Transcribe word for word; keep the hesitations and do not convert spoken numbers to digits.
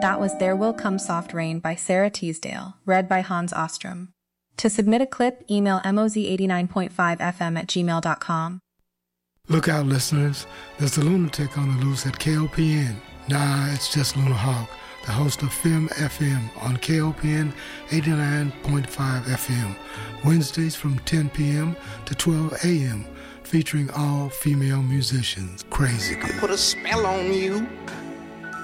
That was There Will Come Soft Rain by Sarah Teasdale, read by Hans Ostrom. To submit a clip, email moz eighty-nine point five f m at gmail dot com. Look out, listeners. There's a lunatic on the loose at K O P N. Nah, it's just Luna Hawk, the host of Film F M on K O P N eighty-nine point five F M, Wednesdays from ten p.m. to twelve a.m., featuring all female musicians. Crazy good. Put a spell on you.